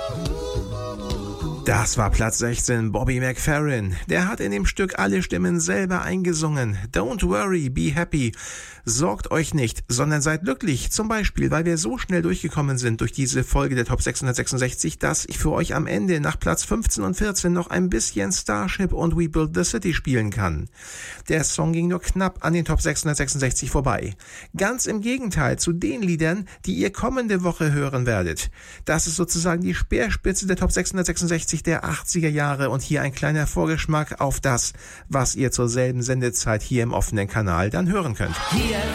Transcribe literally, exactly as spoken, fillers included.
Das war Platz sechzehn, Bobby McFerrin. Der hat in dem Stück alle Stimmen selber eingesungen. Don't worry, be happy. Sorgt euch nicht, sondern seid glücklich. Zum Beispiel, weil wir so schnell durchgekommen sind durch diese Folge der Top sechshundertsechsundsechzig, dass ich für euch am Ende nach Platz fünfzehn und vierzehn noch ein bisschen Starship und We Built the City spielen kann. Der Song ging nur knapp an den Top sechshundertsechsundsechzig vorbei. Ganz im Gegenteil zu den Liedern, die ihr kommende Woche hören werdet. Das ist sozusagen die Speerspitze der Top sechshundertsechsundsechzig der achtziger Jahre und hier ein kleiner Vorgeschmack auf das, was ihr zur selben Sendezeit hier im offenen Kanal dann hören könnt. Hier